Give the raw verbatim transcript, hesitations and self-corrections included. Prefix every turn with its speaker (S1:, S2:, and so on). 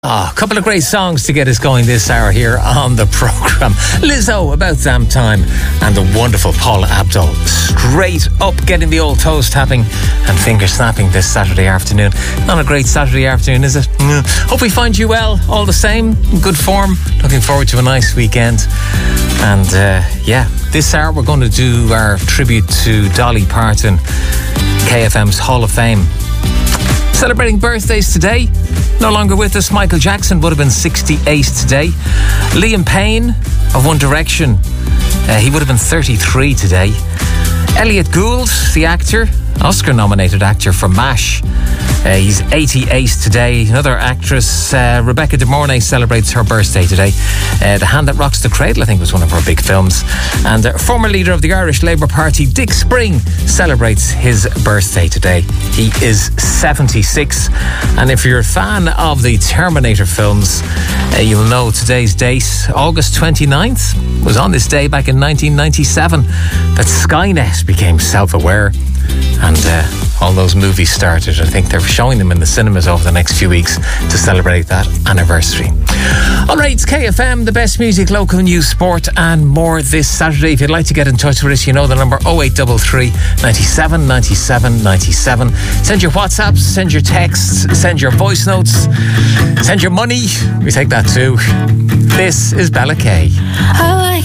S1: Ah, a couple of great songs to get us going this hour here on the programme. Lizzo, About Damn Time, and the wonderful Paula Abdul, straight up getting the old toes tapping and finger snapping this Saturday afternoon. Not a great Saturday afternoon, is it? Mm. Hope we find you well, all the same, in good form. Looking forward to a nice weekend. And uh, yeah, this hour we're going to do our tribute to Dolly Parton, K F M's Hall of Fame. Celebrating birthdays today. No longer with us. Michael Jackson would have been sixty-eight today. Liam Payne of One Direction, uh, he would have been thirty-three today. Elliot Gould, the actor, Oscar-nominated actor for MASH. Uh, he's eighty-eight today. Another actress, uh, Rebecca De Mornay, celebrates her birthday today. Uh, the Hand That Rocks the Cradle, I think, was one of her big films. And uh, former leader of the Irish Labour Party, Dick Spring, celebrates his birthday today. He is seventy-six. And if you're a fan of the Terminator films, uh, you'll know today's date, August twenty-ninth, was on this day back in nineteen ninety-seven that Skynet became self-aware. And uh, all those movies started. I think they're showing them in the cinemas over the next few weeks to celebrate that anniversary. All right, it's K F M, the best music, local news, sport and more this Saturday. If you'd like to get in touch with us, you know the number oh eight three three, ninety-seven, ninety-seven, ninety-seven. Send your WhatsApps, send your texts, send your voice notes, send your money. We take that too. This is Bella Kay.